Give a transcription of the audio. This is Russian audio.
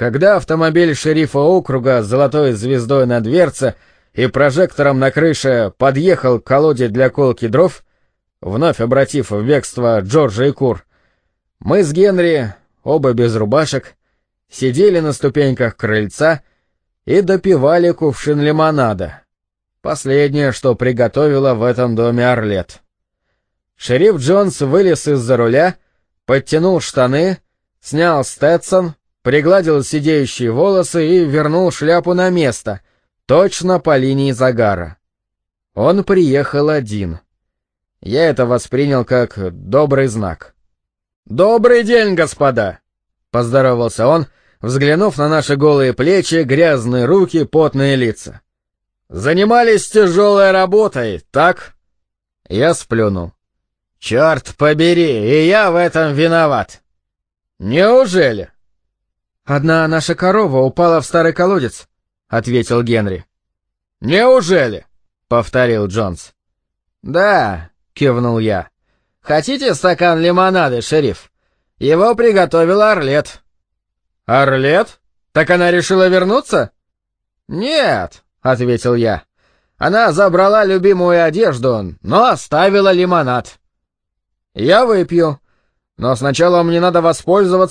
Когда автомобиль шерифа округа с золотой звездой на дверце и прожектором на крыше подъехал к колоде для колки дров, вновь обратив в бегство Джорджа и кур, мы с Генри, оба без рубашек, сидели на ступеньках крыльца и допивали кувшин лимонада. Последнее, что приготовила в этом доме Арлетт. Шериф Джонс вылез из-за руля, подтянул штаны, снял стетсон, пригладил сидеющие волосы и вернул шляпу на место, точно по линии загара. Он приехал один. Я это воспринял как добрый знак. «Добрый день, господа!» — поздоровался он, взглянув на наши голые плечи, грязные руки, потные лица. «Занимались тяжелой работой, так?» Я сплюнул. «Черт побери, и я в этом виноват!» «Неужели?» «Одна наша корова упала в старый колодец», — ответил Генри. «Неужели?» — повторил Джонс. «Да», — кивнул я. «Хотите стакан лимонада, шериф? Его приготовила Арлетт». «Арлетт? Так она решила вернуться?» «Нет», — ответил я. «Она забрала любимую одежду, но оставила лимонад». «Я выпью, но сначала мне надо воспользоваться